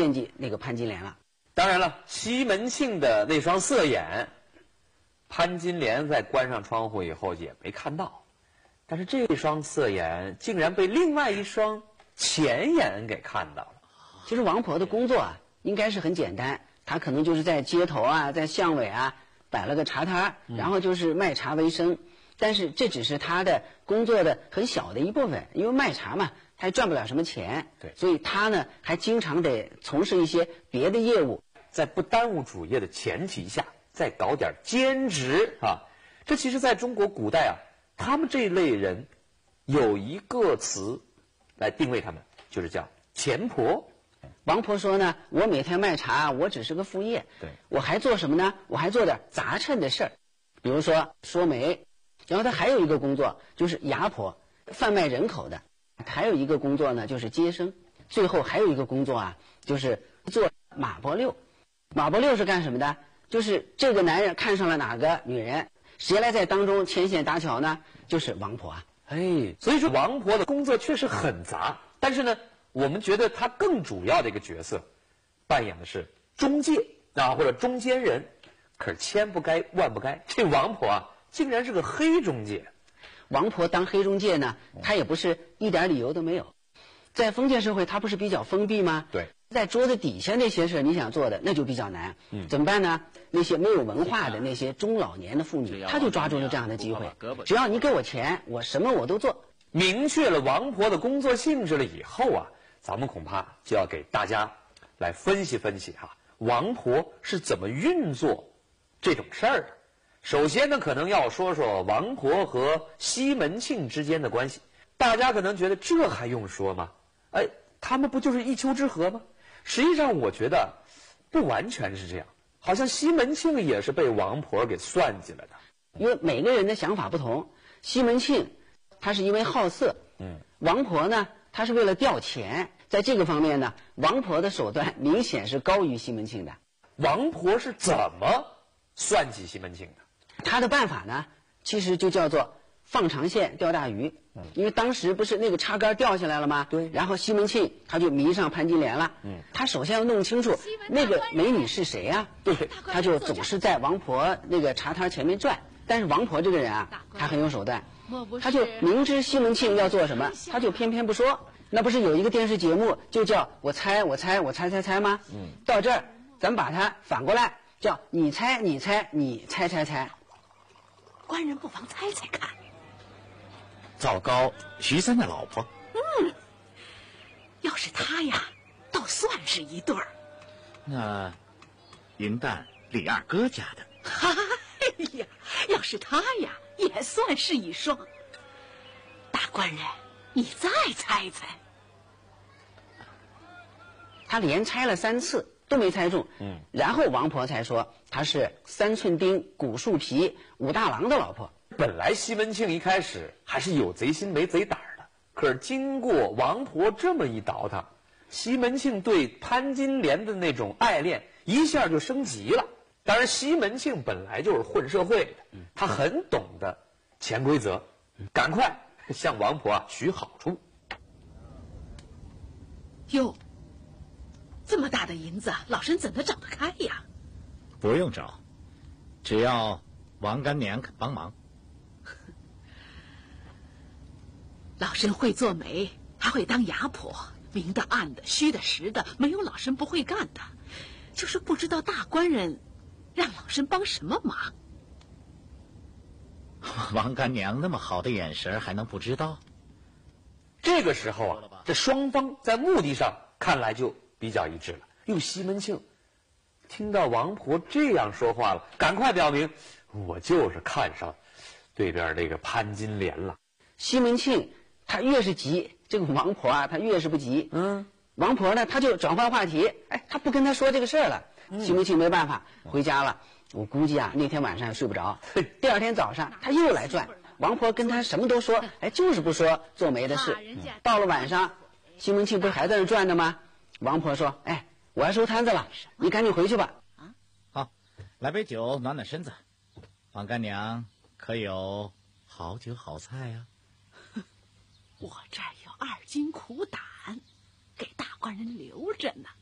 惦记那个潘金莲了。 当然了，西门庆的那双色眼，潘金莲在关上窗户以后也没看到，但是这双色眼竟然被另外一双前眼给看到了。 其实王婆的工作啊，应该是很简单，她可能就是在街头啊，在巷尾啊摆了个茶摊，然后就是卖茶为生。但是这只是她的工作的很小的一部分，因为卖茶嘛，她也赚不了什么钱。 对， 所以她呢还经常得从事一些别的业务， 在不耽误主业的前提下，再搞点兼职啊。这其实在中国古代啊，他们这一类人有一个词来定位他们，就是叫钱婆。 王婆说呢，我每天卖茶，我只是个副业。 对， 我还做什么呢？我还做点杂称的事儿，比如说说媒。然后她还有一个工作就是牙婆，贩卖人口的。还有一个工作呢就是接生。最后还有一个工作啊，就是做马伯六。马伯六是干什么的？就是这个男人看上了哪个女人，谁来在当中牵线搭桥呢？就是王婆啊。 哎，所以说王婆的工作确实很杂，但是呢，我们觉得她更主要的一个角色，扮演的是中介啊，或者中间人。可是千不该万不该，这王婆啊，竟然是个黑中介。 王婆当黑中介呢，她也不是一点理由都没有。在封建社会，她不是比较封闭吗？ 对， 在桌子底下那些事你想做的，那就比较难。怎么办呢？那些没有文化的那些中老年的妇女，她就抓住了这样的机会。只要你给我钱，我什么我都做。 明确了王婆的工作性质了以后啊，咱们恐怕就要给大家来分析分析哈，王婆是怎么运作这种事儿的。首先呢，可能要说说王婆和西门庆之间的关系。大家可能觉得这还用说吗？哎，他们不就是一丘之貉吗？实际上我觉得不完全是这样，好像西门庆也是被王婆给算计了的。 因为每个人的想法不同，西门庆他是因为好色，王婆呢她是为了调钱。在这个方面呢，王婆的手段明显是高于西门庆的。 王婆是怎么算计西门庆的？ 她的办法呢，其实就叫做放长线钓大鱼。因为当时不是那个插杆掉下来了吗？ 对。 然后西门庆他就迷上潘金莲了。他首先要弄清楚那个美女是谁啊？对。他就总是在王婆那个茶摊前面转。但是王婆这个人啊，她很有手段，他就明知西门庆要做什么，他就偏偏不说。那不是有一个电视节目就叫我猜我猜我猜猜猜吗？到这儿咱们把它反过来，叫你猜你猜你猜猜猜。 官人不妨猜猜看。 糟糕，徐三的老婆。 要是他呀，倒算是一对儿。 那云淡李二哥家的。 哎呀，要是他呀，也算是一双。大官人，你再猜猜。 他连猜了3次都没猜中，然后王婆才说她是3寸丁古树皮武大郎的老婆。 本来西门庆一开始还是有贼心没贼胆的，可是经过王婆这么一倒腾，西门庆对潘金莲的那种爱恋一下就升级了。当然西门庆本来就是混社会的，他很懂得潜规则，赶快向王婆啊许好处。 哟，这么大的银子，老身怎么找得开呀？ 不用找，只要王干娘肯帮忙。 老身会做媒，还会当牙婆，明的暗的虚的实的，没有老身不会干的。就是不知道大官人让老身帮什么忙。 王干娘那么好的眼神，还能不知道？ 这个时候啊，这双方在目的上看来就比较一致了。用西门庆听到王婆这样说话了，赶快表明我就是看上对边这个潘金莲了。 西门庆他越是急，这个王婆啊，他越是不急。王婆呢，他就转换话题，他不跟他说这个事儿了。西门庆没办法，回家了。我估计啊，那天晚上睡不着。第二天早上他又来转，王婆跟他什么都说，就是不说做媒的事。到了晚上，西门庆不是还在那转呢吗？王婆说：“我要收摊子了，你赶紧回去吧。” 好，来杯酒暖暖身子。王干娘可有好酒好菜呀？ 我这儿有2斤苦胆，给大官人留着呢。